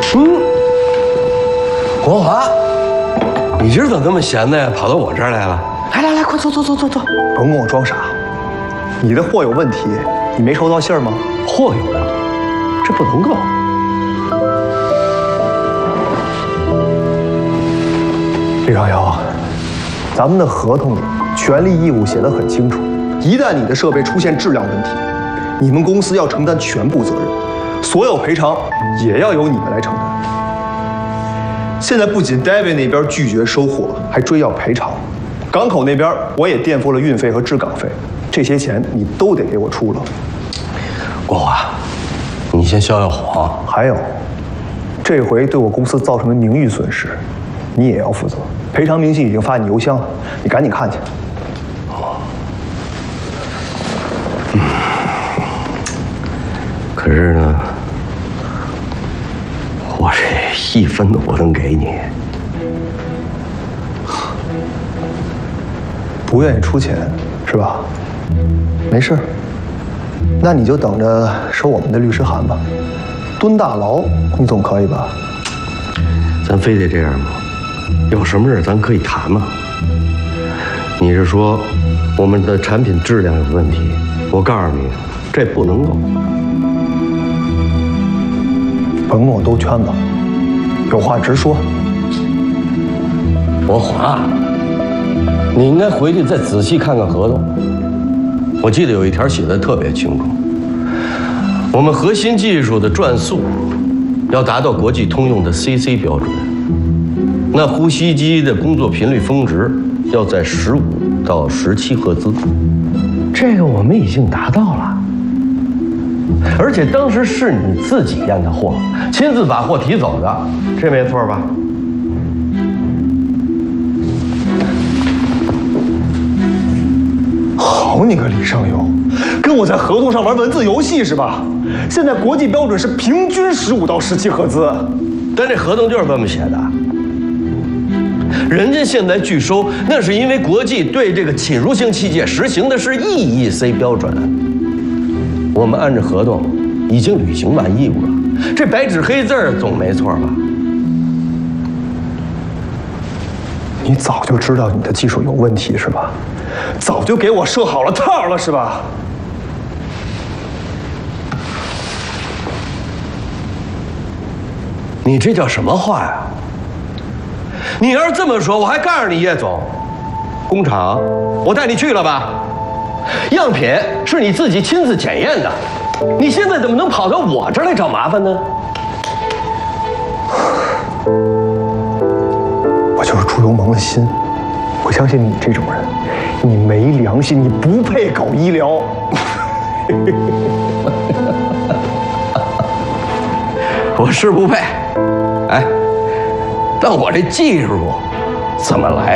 国华，你今儿怎么这么闲的呀？跑到我这儿来了？来，快坐。 甭跟我装傻，你的货有问题，你没收到信儿吗？ 货有问题，这不能够。 李尚尧，咱们的合同里权利义务写得很清楚，一旦你的设备出现质量问题，你们公司要承担全部责任，所有赔偿也要由你们来承担。现在不仅 David 那边拒绝收货，还追要赔偿。港口那边我也垫付了运费和滞港费，这些钱你都得给我出了。 国华，你先消消火。 还有，这回对我公司造成的名誉损失，你也要负责。赔偿明细已经发你邮箱了，你赶紧看去。 可是呢，我这1分都不能给你。 不愿意出钱是吧？没事，那你就等着收我们的律师函吧。蹲大牢你总可以吧？ 咱非得这样吗？有什么事咱可以谈吗？你是说我们的产品质量有问题？我告诉你，这不能够。 甭跟我兜圈子，有话直说。 国华，你应该回去再仔细看看合同。我记得有一条写的特别清楚，我们核心技术的转速要达到国际通用的 CC 标准，那呼吸机的工作频率峰值要在15到17赫兹，这个我们已经达到了。而且当时是你自己验的货，亲自把货提走的，这没错吧？ 好你个李尚友，跟我在合同上玩文字游戏是吧？现在国际标准是平均15到17赫兹， 但这合同就是这么写的。人家现在拒收，那是因为国际对这个侵入性器械实行的是 EEC 标准。我们按照合同已经履行完义务了，这白纸黑字总没错吧？ 你早就知道你的技术有问题是吧？早就给我设好了套了是吧？ 你这叫什么话呀？你要是这么说，我还告诉你叶总，工厂我带你去了吧？样品是你自己亲自检验的，你现在怎么能跑到我这儿来找麻烦呢？ 我就是猪油蒙了心，我相信你这种人，你没良心，你不配搞医疗。 我是不配，哎，但我这技术怎么来